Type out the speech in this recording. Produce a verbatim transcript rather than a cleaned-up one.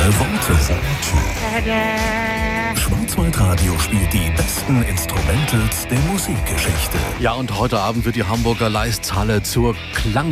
Worte. Schwarzwaldradio spielt die besten Instrumentals der Musikgeschichte. Ja, und heute Abend wird die Hamburger Leisthalle zur Klang